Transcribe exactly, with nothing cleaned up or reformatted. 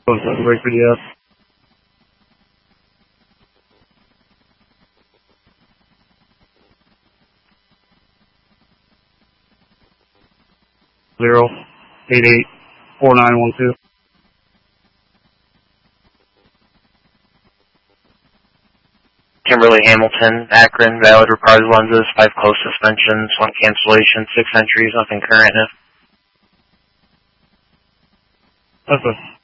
Wait for the S. Zero eight eight four nine one two. Kimberly Hamilton, Akron, valid required lenses, five close suspensions, one cancellation, six entries, nothing current. That's a